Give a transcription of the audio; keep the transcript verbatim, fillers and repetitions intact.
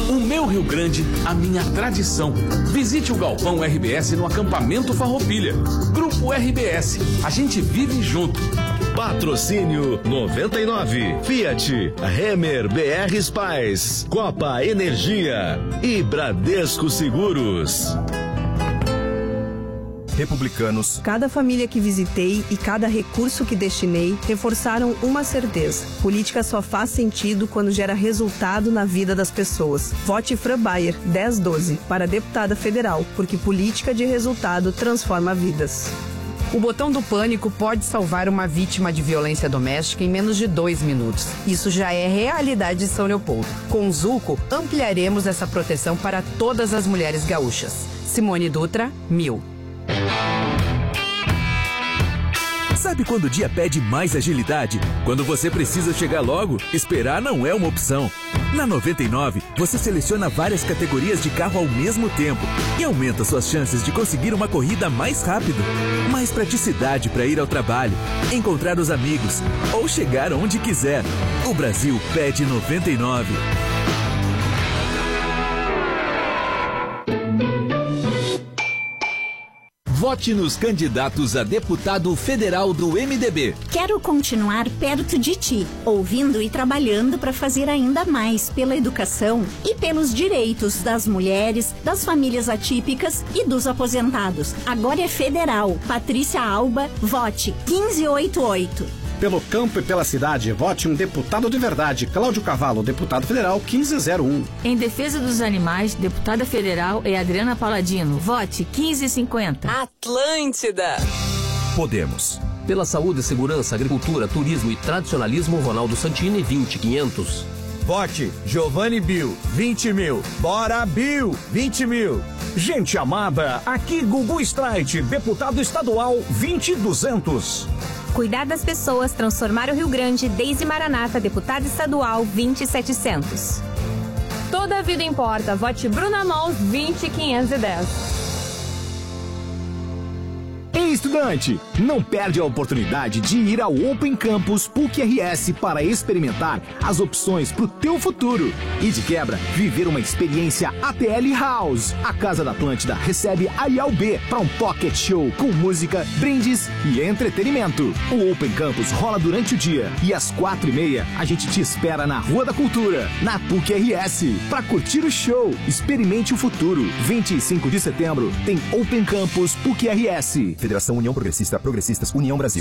O meu Rio Grande, a minha tradição. Visite o Galpão R B S no acampamento Farroupilha. Grupo R B S, a gente vive junto. Patrocínio noventa e nove, Fiat, Remer B R Spice, Copa Energia e Bradesco Seguros. Republicanos. Cada família que visitei e cada recurso que destinei reforçaram uma certeza. Política só faz sentido quando gera resultado na vida das pessoas. Vote Fran Bayer, dez doze, para deputada federal, porque política de resultado transforma vidas. O botão do pânico pode salvar uma vítima de violência doméstica em menos de dois minutos. Isso já é realidade em São Leopoldo. Com o Zulco, ampliaremos essa proteção para todas as mulheres gaúchas. Simone Dutra, mil. Sabe quando o dia pede mais agilidade? Quando você precisa chegar logo, esperar não é uma opção. Na noventa e nove, você seleciona várias categorias de carro ao mesmo tempo e aumenta suas chances de conseguir uma corrida mais rápido. Mais praticidade para ir ao trabalho, encontrar os amigos ou chegar onde quiser. O Brasil pede noventa e nove. Vote nos candidatos a deputado federal do M D B. Quero continuar perto de ti, ouvindo e trabalhando para fazer ainda mais pela educação e pelos direitos das mulheres, das famílias atípicas e dos aposentados. Agora é federal. Patrícia Alba, vote quinze oitenta e oito. Pelo campo e pela cidade, vote um deputado de verdade. Cláudio Cavalo, deputado federal quinze zero um. Em defesa dos animais, deputada federal é Adriana Paladino. Vote quinze cinquenta. Atlântida. Podemos. Pela saúde, segurança, agricultura, turismo e tradicionalismo, Ronaldo Santini, vinte quinhentos. Vote Giovanni Bill, vinte mil. Bora Bill, vinte mil. Gente amada, aqui Gugu Streit, deputado estadual, vinte duzentos. Cuidar das pessoas, transformar o Rio Grande, Deise Maranata, deputada estadual, vinte setecentos. Toda a vida importa, vote Bruna Mons, vinte quinhentos e dez. Ei, estudante, não perde a oportunidade de ir ao Open Campus P U C R S para experimentar as opções para o teu futuro e, de quebra, viver uma experiência A T L House. A Casa da Atlântida recebe a I A U B para um pocket show com música, brindes e entretenimento. O Open Campus rola durante o dia e às quatro e meia a gente te espera na Rua da Cultura, na P U C R S, para curtir o show. Experimente o futuro. vinte e cinco de setembro tem Open Campus P U C R S. Federação União Progressista, Progressistas, União Brasil.